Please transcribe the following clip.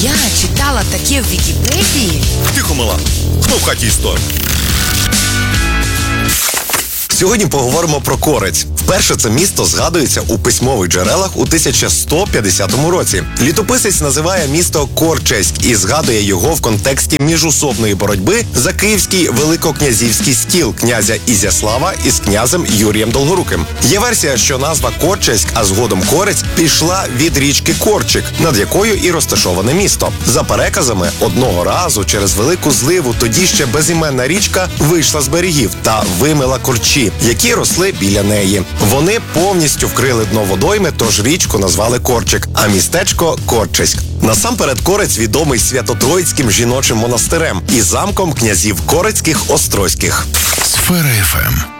Я читала таке в Вікіпедії. Тихо, мала. Хто в хаті історик? Сьогодні поговоримо про Корець. Вперше це місто згадується у письмових джерелах у 1150 році. Літописець називає місто Корчеськ і згадує його в контексті міжусобної боротьби за київський великокнязівський стіл князя Ізяслава із князем Юрієм Долгоруким. Є версія, що назва Корчеськ, а згодом Корець, пішла від річки Корчик, над якою і розташоване місто. За переказами, одного разу через велику зливу тоді ще безіменна річка вийшла з берегів та вимила корчі, які росли біля неї. Вони повністю вкрили дно водойми, тож річку назвали Корчик, а містечко – Корчеськ. Насамперед Корець відомий Свято-Троїцьким жіночим монастирем і замком князів Корецьких Острозьких. Сфера ФМ.